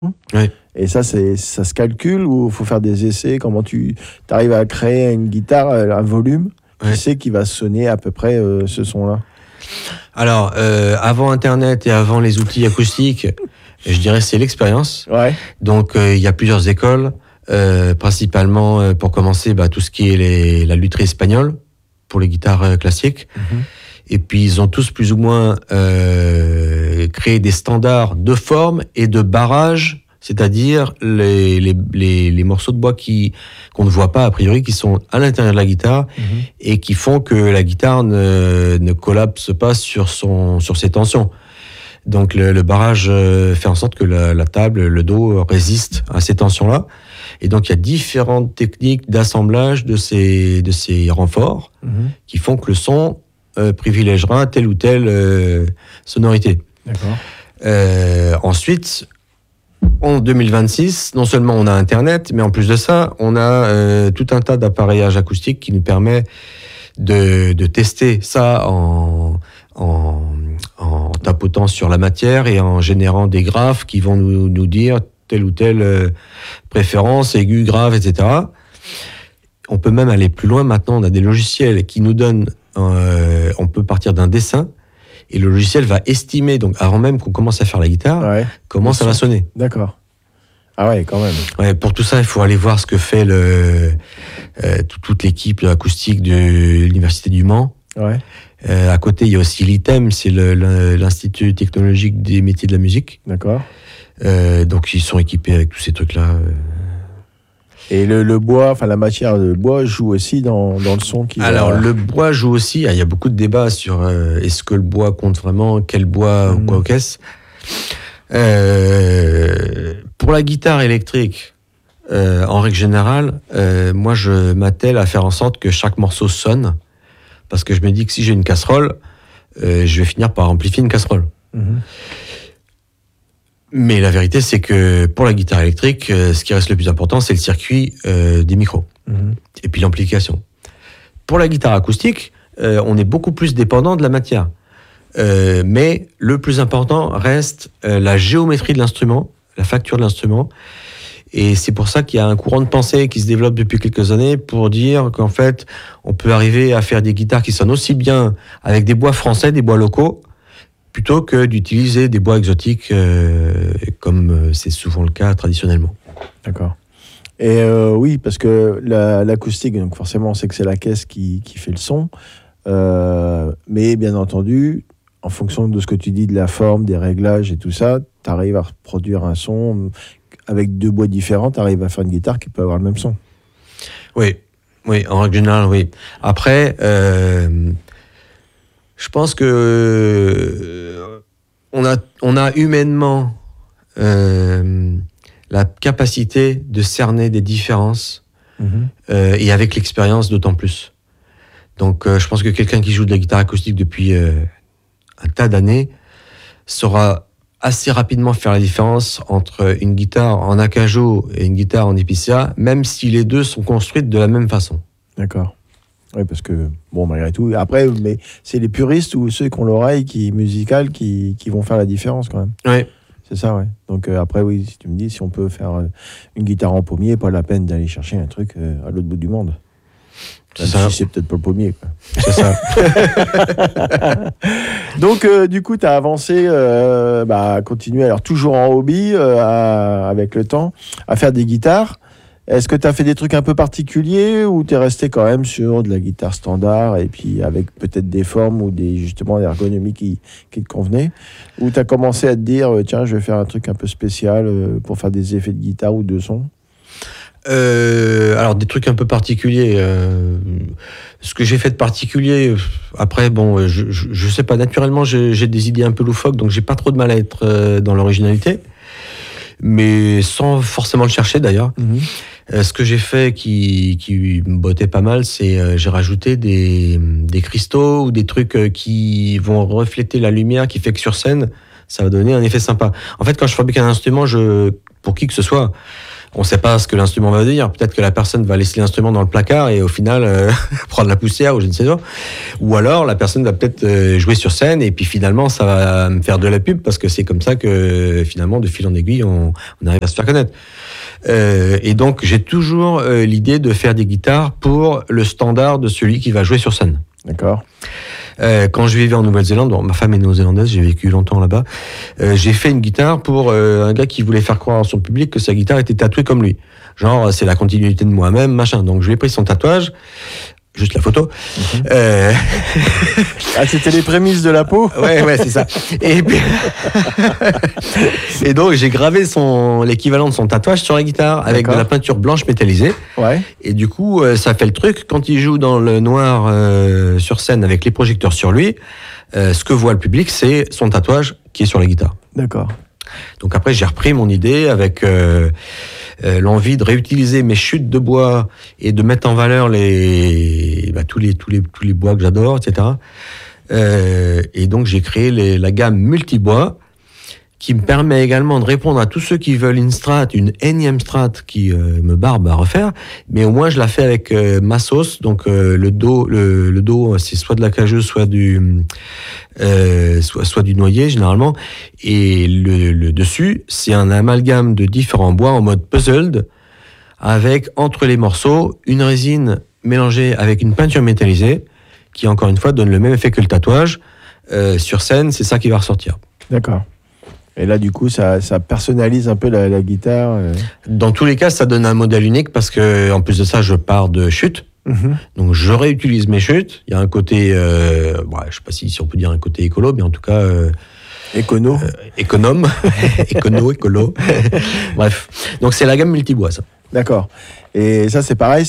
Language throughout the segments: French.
Oui. Et ça se calcule ou il faut faire des essais? Comment tu arrives à créer une guitare, un volume, tu sais qui va sonner à peu près ce son-là? Alors, avant Internet et avant les outils acoustiques, je dirais c'est l'expérience. Ouais. Donc, il y a plusieurs écoles, principalement, pour commencer, tout ce qui est la lutherie espagnole, pour les guitares classiques. Et puis, ils ont tous plus ou moins créé des standards de forme et de barrage, c'est-à-dire les morceaux de bois qu'on ne voit pas a priori, qui sont à l'intérieur de la guitare et qui font que la guitare ne collapse pas sur ses tensions. Donc le barrage fait en sorte que la table, le dos résiste à ces tensions-là. Et donc il y a différentes techniques d'assemblage de ces renforts qui font que le son privilégiera telle ou telle sonorité. D'accord. Ensuite, en 2026, non seulement on a Internet, mais en plus de ça, on a tout un tas d'appareillages acoustiques qui nous permet de tester ça en tapotant sur la matière et en générant des graphes qui vont nous dire telle ou telle préférence, aiguë, grave, etc. On peut même aller plus loin maintenant, on a des logiciels qui nous donnent, on peut partir d'un dessin, et le logiciel va estimer, donc avant même qu'on commence à faire la guitare, comment ça va sonner. D'accord. Ah ouais, quand même. Ouais, pour tout ça, il faut aller voir ce que fait toute l'équipe acoustique de l'Université du Mans. Ouais. À côté, il y a aussi l'ITEM, c'est l'Institut technologique des métiers de la musique. D'accord. Donc, ils sont équipés avec tous ces trucs-là. Et le bois, enfin la matière de bois joue aussi dans le son qui. Alors, le bois joue aussi. Il y a beaucoup de débats sur est-ce que le bois compte vraiment, quel bois ou quoi qu'est-ce. Pour la guitare électrique, en règle générale, moi je m'attelle à faire en sorte que chaque morceau sonne, parce que je me dis que si j'ai une casserole, je vais finir par amplifier une casserole. Mais la vérité, c'est que pour la guitare électrique, ce qui reste le plus important, c'est le circuit des micros et puis l'amplification. Pour la guitare acoustique, on est beaucoup plus dépendant de la matière. Mais le plus important reste la géométrie de l'instrument, la facture de l'instrument. Et c'est pour ça qu'il y a un courant de pensée qui se développe depuis quelques années pour dire qu'en fait, on peut arriver à faire des guitares qui sonnent aussi bien avec des bois français, des bois locaux, plutôt que d'utiliser des bois exotiques comme c'est souvent le cas traditionnellement. D'accord. Et oui, parce que l'acoustique, donc forcément, on sait que c'est la caisse qui fait le son. Mais bien entendu, en fonction de ce que tu dis, de la forme, des réglages et tout ça, tu arrives à reproduire un son avec deux bois différents, tu arrives à faire une guitare qui peut avoir le même son. Oui, en règle générale, oui. Après, je pense que on a humainement la capacité de cerner des différences et avec l'expérience d'autant plus. Donc je pense que quelqu'un qui joue de la guitare acoustique depuis un tas d'années saura assez rapidement faire la différence entre une guitare en acajou et une guitare en épicéa, même si les deux sont construites de la même façon. D'accord. Oui, parce que, bon, malgré tout, après, mais c'est les puristes ou ceux qui ont l'oreille musicale qui vont faire la différence quand même. Oui. C'est ça, ouais. Donc après, oui, si tu me dis, si on peut faire une guitare en pommier, pas la peine d'aller chercher un truc à l'autre bout du monde. C'est ça. Si c'est peut-être pas le pommier, quoi. C'est ça. Donc, du coup, tu as avancé, continué, alors toujours en hobby, avec le temps, à faire des guitares. Est-ce que tu as fait des trucs un peu particuliers ou tu es resté quand même sur de la guitare standard et puis avec peut-être des formes ou justement des ergonomies qui te convenaient? Ou tu as commencé à te dire, tiens, je vais faire un truc un peu spécial pour faire des effets de guitare ou de son? Alors des trucs un peu particuliers. Ce que j'ai fait de particulier, après, bon, je sais pas, naturellement j'ai des idées un peu loufoques, donc j'ai pas trop de mal à être dans l'originalité, mais sans forcément le chercher d'ailleurs. Ce que j'ai fait qui me bottait pas mal, c'est j'ai rajouté des cristaux ou des trucs qui vont refléter la lumière, qui fait que sur scène, ça va donner un effet sympa. En fait, quand je fabrique un instrument, pour qui que ce soit, On ne sait pas ce que l'instrument va dire. Peut-être que la personne va laisser l'instrument dans le placard et au final prendre la poussière ou je ne sais pas. Ou alors la personne va peut-être jouer sur scène et puis finalement ça va me faire de la pub parce que c'est comme ça que finalement de fil en aiguille on arrive à se faire connaître. Et donc j'ai toujours l'idée de faire des guitares pour le standard de celui qui va jouer sur scène. D'accord. Quand je vivais en Nouvelle-Zélande, bon, ma femme est néo-zélandaise, j'ai vécu longtemps là-bas, j'ai fait une guitare pour un gars qui voulait faire croire à son public que sa guitare était tatouée comme lui. Genre, c'est la continuité de moi-même, machin. Donc je lui ai pris son tatouage, juste la photo. Ah, c'était les prémices de la peau. Ouais, c'est ça. Et, puis... et donc, j'ai gravé l'équivalent de son tatouage sur la guitare avec de la peinture blanche métallisée. Ouais. Et du coup, ça fait le truc. Quand il joue dans le noir sur scène avec les projecteurs sur lui, ce que voit le public, c'est son tatouage qui est sur la guitare. D'accord. Donc après, j'ai repris mon idée avec l'envie de réutiliser mes chutes de bois et de mettre en valeur tous les bois que j'adore, etc. Et donc j'ai créé la gamme multibois qui me permet également de répondre à tous ceux qui veulent une énième strat qui me barbe à refaire, mais au moins je la fais avec ma sauce. Donc le dos c'est soit de l'acajou, soit du noyer généralement, et le dessus c'est un amalgame de différents bois en mode puzzled, avec entre les morceaux une résine mélangée avec une peinture métallisée qui encore une fois donne le même effet que le tatouage. Sur scène, c'est ça qui va ressortir. D'accord. Et là, du coup, ça personnalise un peu la guitare. Dans tous les cas, ça donne un modèle unique parce que, en plus de ça, je pars de chutes. Donc, je réutilise mes chutes. Il y a un côté, je ne sais pas si on peut dire un côté écolo, mais en tout cas, économe, écolo. Bref. Donc, c'est la gamme multibois, ça. D'accord. Et ça, c'est pareil,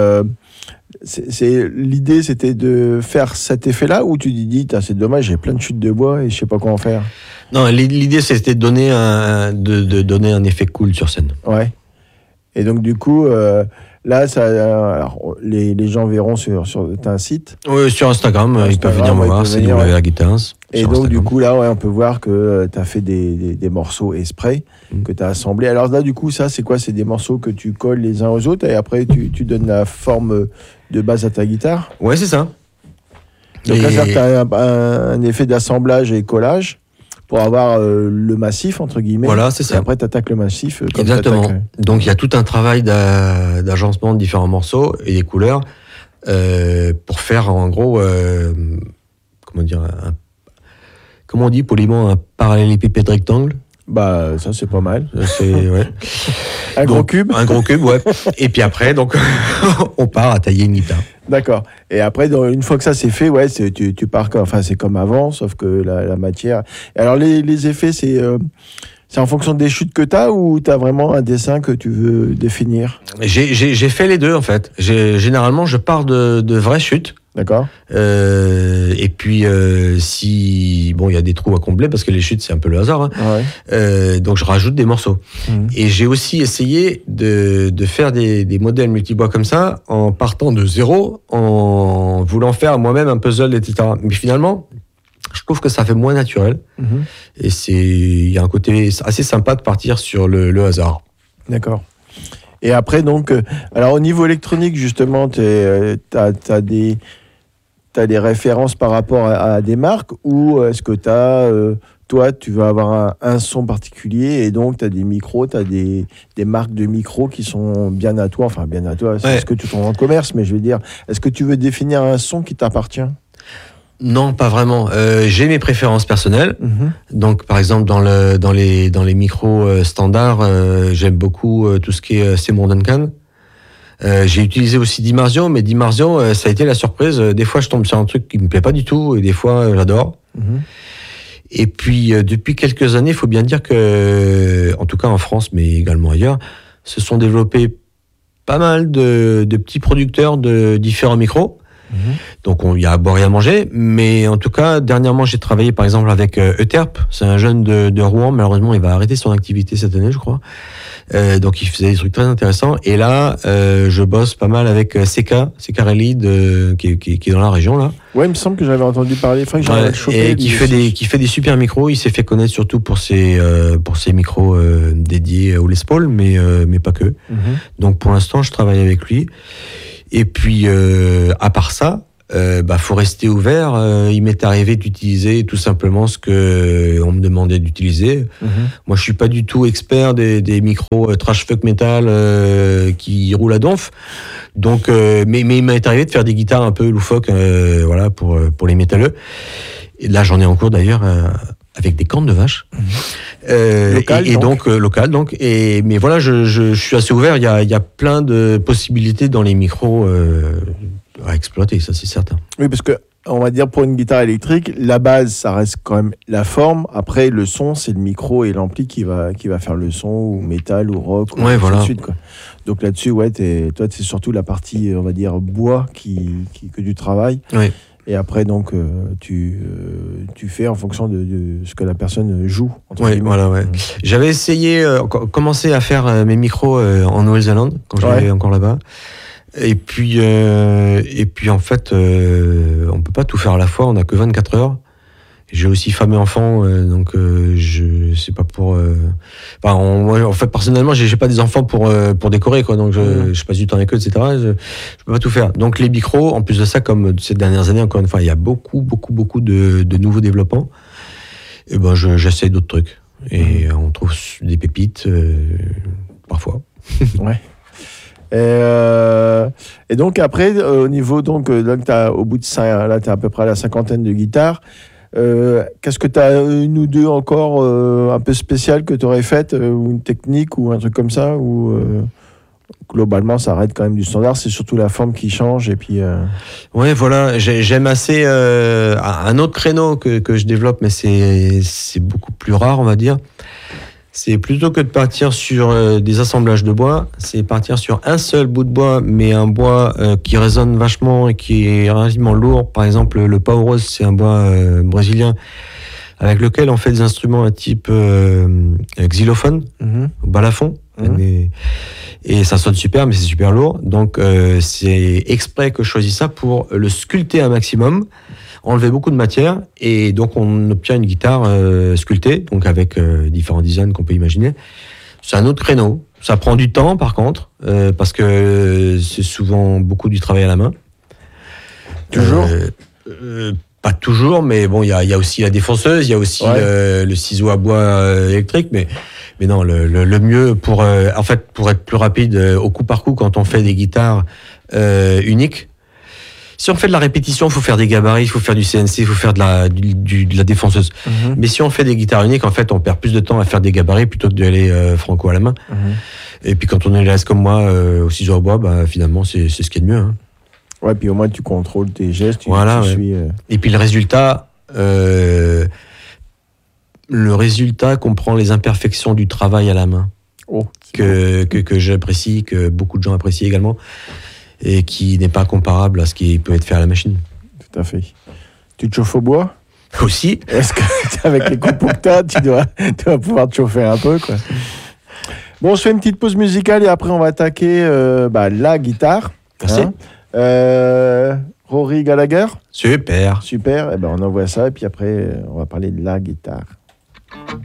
l'idée, c'était de faire cet effet-là, où tu te dis, c'est dommage, j'ai plein de chutes de bois et je sais pas quoi en faire. Non, l'idée, c'était de donner un effet cool sur scène. Ouais. Et donc, du coup, là, alors, les gens verront sur un site. Oui, sur Instagram, ils peuvent venir me voir, c'est WA Guitars. Et donc, du coup, là, on peut voir que tu as fait des morceaux Esprit que tu as assemblés. Alors là, du coup, ça, c'est quoi? C'est des morceaux que tu colles les uns aux autres et après, tu donnes la forme de base à ta guitare? Ouais, c'est ça. Donc là, tu as un effet d'assemblage et collage pour avoir le massif, entre guillemets. Voilà, c'est ça. Et après, tu attaques le massif. Exactement. Donc, il y a tout un travail d'agencement de différents morceaux et des couleurs pour faire, en gros, comment on dit poliment, un parallélépipède rectangle. Bah, ça, c'est pas mal. Ouais. Un gros cube. Un gros cube, ouais. Et puis après, donc, on part à tailler une guitare. D'accord. Et après, une fois que ça c'est fait, ouais, tu pars c'est comme avant, sauf que la matière. Et alors, les effets, c'est en fonction des chutes que tu as ou tu as vraiment un dessin que tu veux définir? J'ai fait les deux, en fait. Généralement, je pars de vraies chutes. D'accord. Et puis, il y a des trous à combler parce que les chutes, c'est un peu le hasard. Hein. Ouais. Donc, je rajoute des morceaux. Et j'ai aussi essayé de faire des modèles multibois comme ça en partant de zéro, en voulant faire moi-même un puzzle, etc. Mais finalement, je trouve que ça fait moins naturel. Et il y a un côté assez sympa de partir sur le hasard. D'accord. Et après, donc, alors au niveau électronique, justement, t'as des références par rapport à des marques, ou est-ce que toi, tu vas avoir un son particulier et donc tu as des micros, tu as des marques de micros qui sont bien à toi, c'est ce que tu trouves en commerce, mais je veux dire, est-ce que tu veux définir un son qui t'appartient? Non, pas vraiment. J'ai mes préférences personnelles. Donc, par exemple, dans les micros standards, j'aime beaucoup tout ce qui est Seymour Duncan. J'ai utilisé aussi Dimarzio, mais Dimarzio, ça a été la surprise. Des fois, je tombe sur un truc qui me plaît pas du tout, et des fois, j'adore. Et puis, depuis quelques années, il faut bien dire que, en tout cas en France, mais également ailleurs, se sont développés pas mal de petits producteurs de différents micros. Donc, il y a à boire et à manger. Mais en tout cas, dernièrement, j'ai travaillé par exemple avec Euterpe. C'est un jeune de Rouen. Malheureusement, il va arrêter son activité cette année, je crois. Donc, il faisait des trucs très intéressants. Et là, je bosse pas mal avec Secarelli, qui est dans la région, là. Ouais, il me semble que j'avais entendu parler. Enfin, que j'avais Ouais, chopé, et qui fait des super micros. Il s'est fait connaître surtout pour ses micros dédiés au Les Paul, mais pas que. Donc pour l'instant, je travaille avec lui. Et puis à part ça, faut rester ouvert. Il m'est arrivé d'utiliser tout simplement ce que on me demandait d'utiliser. Moi, je suis pas du tout expert des micros trash fuck metal qui roulent à donf. Donc, mais il m'est arrivé de faire des guitares un peu loufoques, voilà, pour les métalleux. Et là, j'en ai en cours d'ailleurs avec des cornes de vache. Local donc. Mais voilà, je suis assez ouvert. Il y a plein de possibilités dans les micros à exploiter, ça c'est certain. Oui, parce que on va dire pour une guitare électrique, la base, ça reste quand même la forme. Après, le son, c'est le micro et l'ampli qui va faire le son, ou métal, ou rock, ou ouais, voilà. de suite, quoi. Donc là-dessus, ouais, toi, c'est surtout la partie, on va dire, bois que tu travailles. Oui. Et après, donc, tu fais en fonction de ce que la personne joue. Oui, voilà, ouais. J'avais essayé, commencé à faire mes micros en Nouvelle-Zélande, quand j'étais encore là-bas. Et puis en fait, on peut pas tout faire à la fois, on a que 24 heures. J'ai aussi femme et enfant, donc je sais pas pour. Moi, en fait, personnellement, j'ai pas des enfants pour décorer, quoi. Donc je passe du temps avec eux, etc. Je peux pas tout faire. Donc les micros, en plus de ça, comme ces dernières années, encore une fois, il y a beaucoup de nouveaux développements. Et j'essaie d'autres trucs. Et on trouve des pépites parfois. Ouais. Et donc après, au niveau là que t'as au bout de ça, là t'as à peu près à la 50aine de guitares. Qu'est-ce que t'as une ou deux encore un peu spéciales que t'aurais faites, ou une technique ou un truc comme ça, ou globalement ça arrête quand même du standard, c'est surtout la forme qui change et puis. Ouais, voilà, j'aime assez un autre créneau que je développe, mais c'est beaucoup plus rare, on va dire. C'est plutôt que de partir sur des assemblages de bois, c'est partir sur un seul bout de bois, mais un bois qui résonne vachement et qui est relativement lourd. Par exemple, le pau rose, c'est un bois brésilien avec lequel on fait des instruments à type xylophone, balafon. Et ça sonne super, mais c'est super lourd. Donc c'est exprès que je choisis ça pour le sculpter un maximum, enlever beaucoup de matière, et donc on obtient une guitare sculptée, donc avec différents designs qu'on peut imaginer. C'est un autre créneau. Ça prend du temps, par contre, parce que c'est souvent beaucoup du travail à la main. Toujours pas toujours, mais bon, il y a aussi la défonceuse, il y a aussi le ciseau à bois électrique, mais non, le mieux pour être plus rapide au coup par coup quand on fait des guitares uniques. Si on fait de la répétition, il faut faire des gabarits, il faut faire du CNC, il faut faire de la défonceuse. Mais si on fait des guitares uniques, en fait, on perd plus de temps à faire des gabarits plutôt que d'aller franco à la main. Et puis quand on est l'aise comme moi au ciseau à bois, finalement, c'est ce qui est de mieux. Hein. Ouais, puis au moins tu contrôles tes gestes. Voilà. Suis, Et puis le résultat comprend les imperfections du travail à la main, que j'apprécie, que beaucoup de gens apprécient également, et qui n'est pas comparable à ce qui peut être fait à la machine. Tout à fait. Tu te chauffes au bois ? Aussi. Est-ce que avec les coupes que t'as, tu dois pouvoir te chauffer un peu, quoi. Bon, on se fait une petite pause musicale et après on va attaquer la guitare. Merci. Rory Gallagher. Super. Super. On envoie ça et puis après on va parler de la guitare.